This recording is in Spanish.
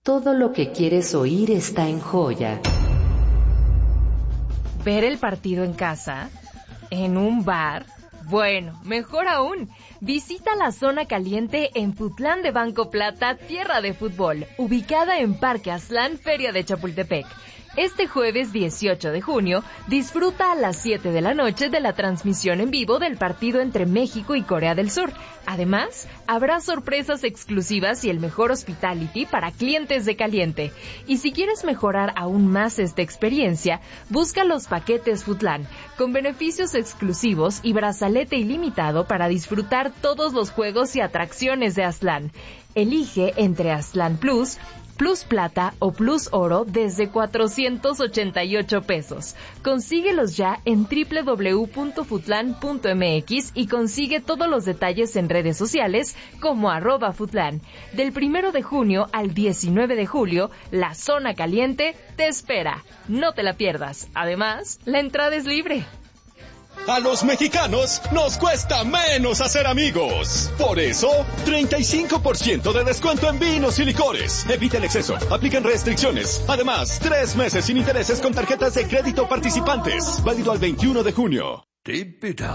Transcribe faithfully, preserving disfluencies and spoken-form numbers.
Todo lo que quieres oír está en Joya. ¿Ver el partido en casa? ¿En un bar? Bueno, mejor aún, visita la zona caliente en Futlán de Banco Plata, tierra de fútbol, ubicada en Parque Aztlán, Feria de Chapultepec. Este jueves dieciocho de junio, disfruta a las siete de la noche de la transmisión en vivo del partido entre México y Corea del Sur. Además, habrá sorpresas exclusivas y el mejor hospitality para clientes de Caliente. Y si quieres mejorar aún más esta experiencia, busca los paquetes Futlán, con beneficios exclusivos y brazalete ilimitado para disfrutar todos los juegos y atracciones de Aztlán. Elige entre Aztlán Plus, Plus Plata o Plus Oro desde cuatrocientos ochenta y ocho pesos. Consíguelos ya en doble u doble u doble u punto futlan punto m x y consigue todos los detalles en redes sociales como arroba Futlán. Del primero de junio al diecinueve de julio, la zona caliente te espera. No te la pierdas. Además, la entrada es libre. A los mexicanos nos cuesta menos hacer amigos. Por eso, treinta y cinco por ciento de descuento en vinos y licores. Evita el exceso. Aplican restricciones. Además, tres meses sin intereses con tarjetas de crédito participantes. Válido al veintiuno de junio.